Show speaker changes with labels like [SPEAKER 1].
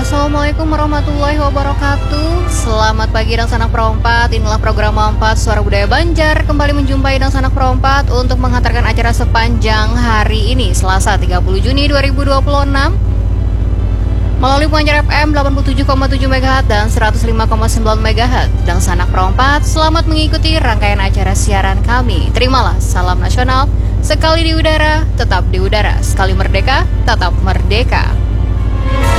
[SPEAKER 1] Assalamualaikum warahmatullahi wabarakatuh. Selamat pagi dan sanak perompat. Inilah program 4 Suara Budaya Banjar kembali menjumpai dan sanak perompat untuk menghantarkan acara sepanjang hari ini Selasa 30 Juni 2026 melalui Banjar FM 87,7 MHz dan 105,9 MHz. Dan sanak perompat, selamat mengikuti rangkaian acara siaran kami. Terimalah salam nasional, sekali di udara, tetap di udara, sekali merdeka, tetap merdeka.